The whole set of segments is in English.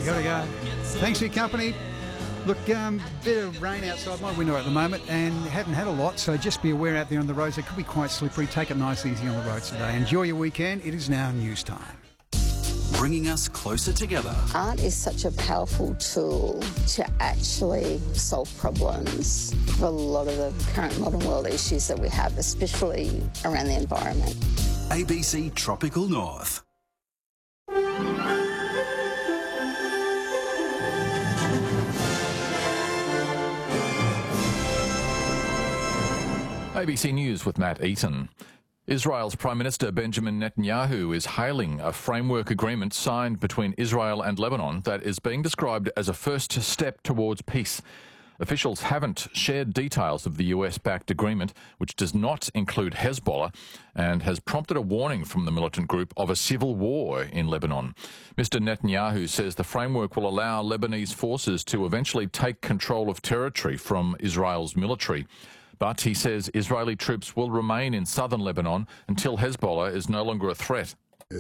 Gotta go. Thanks for your company. Look, bit of rain outside my window at the moment and haven't had a lot, so just be aware out there on the roads. It could be quite slippery. Take it nice and easy on the roads today. Enjoy your weekend. It is now news time. Bringing us closer together. Art is such a powerful tool to actually solve problems for a lot of the current modern world issues that we have, especially around the environment. ABC Tropical North. ABC News with Matt Eaton. Israel's Prime Minister Benjamin Netanyahu is hailing a framework agreement signed between Israel and Lebanon that is being described as a first step towards peace. Officials haven't shared details of the US-backed agreement, which does not include Hezbollah, and has prompted a warning from the militant group of a civil war in Lebanon. Mr. Netanyahu says the framework will allow Lebanese forces to eventually take control of territory from Israel's military. But he says Israeli troops will remain in southern Lebanon until Hezbollah is no longer a threat.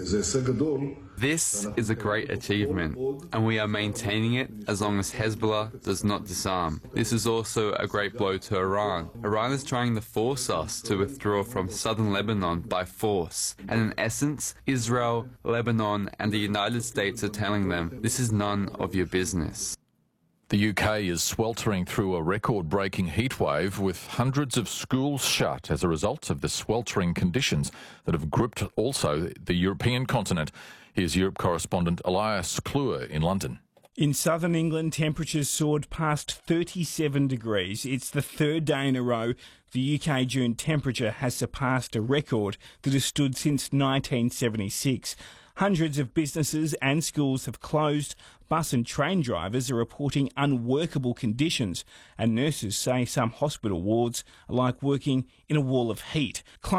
This is a great achievement, and we are maintaining it as long as Hezbollah does not disarm. This is also a great blow to Iran. Iran is trying to force us to withdraw from southern Lebanon by force. And in essence, Israel, Lebanon, and the United States are telling them, this is none of your business. The UK is sweltering through a record-breaking heatwave with hundreds of schools shut as a result of the sweltering conditions that have gripped also the European continent. Here's Europe correspondent Elias Kluwer in London. In southern England, temperatures soared past 37 degrees. It's the third day in a row the UK June temperature has surpassed a record that has stood since 1976. Hundreds of businesses and schools have closed. Bus and train drivers are reporting unworkable conditions, and nurses say some hospital wards are like working in a wall of heat.